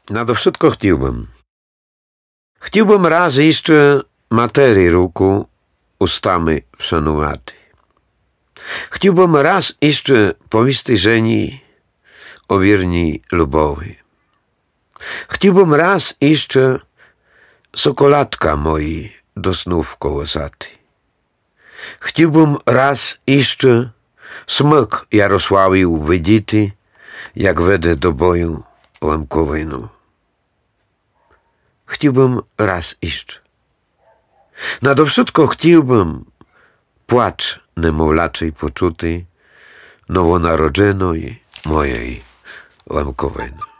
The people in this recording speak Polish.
Nado wszystko chciałbym. Chciałbym raz jeszcze materii ruku ustami wszanowaty. Chciałbym raz jeszcze powistej żeni o wierni lubowi. Chciałbym raz jeszcze sokoladka moi do snów kołosaty. Chciałbym raz jeszcze smyk Jarosławiu widzieć, jak wedę do boju łamkowego. Chciałbym raz jeszcze. Nado wszystko chciałbym płacz niemowlaczej poczuty nowonarodzonej mojej łamkowej.